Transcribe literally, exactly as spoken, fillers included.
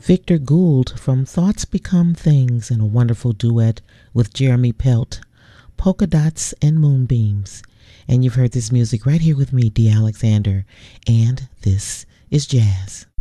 Victor Gould from Thoughts Become Things in a wonderful duet with Jeremy Pelt, Polka Dots and Moonbeams. And you've heard this music right here with me, Dee Alexander, and this is Jazz.